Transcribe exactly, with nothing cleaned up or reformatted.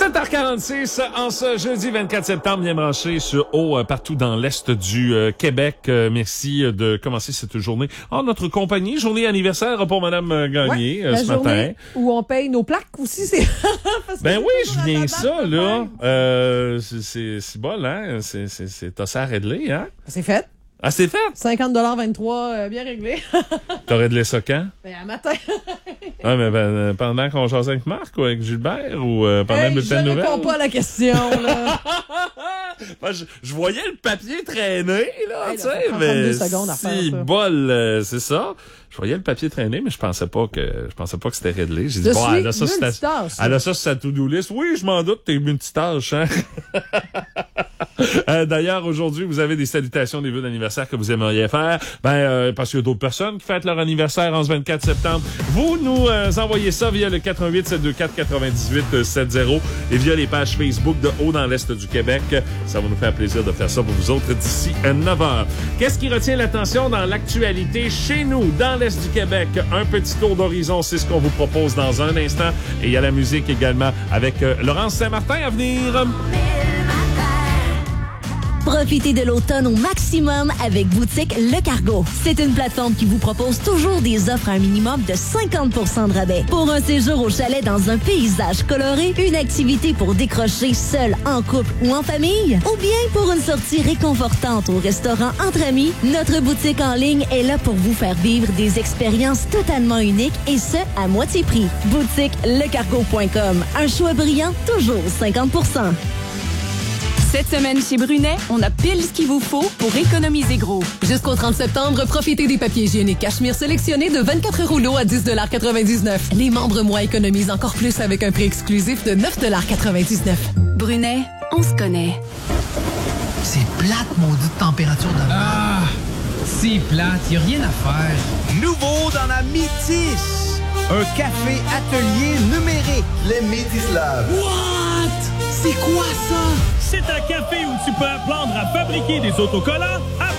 sept heures quarante-six, en ce jeudi vingt-quatre septembre, bien branché sur eau euh, partout dans l'est du euh, Québec. Euh, merci euh, de commencer cette journée en notre compagnie. Journée anniversaire pour Madame euh, Gagné ouais, euh, la ce journée matin. Où on paye nos plaques aussi. C'est Parce que ben c'est oui, je viens la ça, tabac, là. Euh, c'est, c'est, c'est bol, hein? C'est, c'est, c'est tossé à régler, hein? C'est fait. Ah, c'est fait? cinquante dollars vingt-trois, euh, bien réglé. T'as réglé ça quand? Ben, à matin. Ah, mais ben, euh, pendant qu'on jasait avec Marc ou avec Gilbert ou euh, pendant hey, le bulletin de je nouvelles? réponds pas à la question, là. ben, je, je voyais le papier traîner, là, hey, tu sais, mais secondes à faire, si ça. bol, euh, c'est ça. Je voyais le papier traîner, mais je pensais pas que je pensais pas que c'était réglé. J'ai dit, je bon, suis elle a ça sur multitâche, sa, elle a ça sur sa to-do list. Oui, je m'en doute, t'es multitâche, hein? euh, d'ailleurs, aujourd'hui, vous avez des salutations, des vœux d'anniversaire que vous aimeriez faire. Ben, euh, parce qu'il y a d'autres personnes qui fêtent leur anniversaire en ce vingt-quatre septembre. Vous nous euh, envoyez ça via le quatre un huit sept deux quatre quatre-vingt-dix-huit soixante et via les pages Facebook de Haut dans l'Est du Québec. Ça va nous faire plaisir de faire ça pour vous autres d'ici neuf heures. Qu'est-ce qui retient l'attention dans l'actualité chez nous, dans l'Est du Québec? Un petit tour d'horizon, c'est ce qu'on vous propose dans un instant. Et il y a la musique également avec euh, Laurence Saint-Martin à venir. Profitez de l'automne au maximum avec Boutique Le Cargo. C'est une plateforme qui vous propose toujours des offres à un minimum de cinquante pour cent de rabais. Pour un séjour au chalet dans un paysage coloré, une activité pour décrocher seul, en couple ou en famille, ou bien pour une sortie réconfortante au restaurant entre amis, notre boutique en ligne est là pour vous faire vivre des expériences totalement uniques et ce, à moitié prix. Boutique le cargo point com. Un choix brillant, toujours cinquante pour cent. Cette semaine chez Brunet, on a pile ce qu'il vous faut pour économiser gros. Jusqu'au trente septembre, profitez des papiers hygiéniques Cachemire sélectionnés de vingt-quatre rouleaux à dix dollars quatre-vingt-dix-neuf. Les membres moi économisent encore plus avec un prix exclusif de neuf dollars quatre-vingt-dix-neuf. Brunet, on se connaît. C'est plate, maudite température de mer. Ah, c'est plate, y a rien à faire. Nouveau dans la Métis, un café atelier numérique. Les Métis Lab. What? C'est quoi ça? C'est un café où tu peux apprendre à fabriquer des autocollants à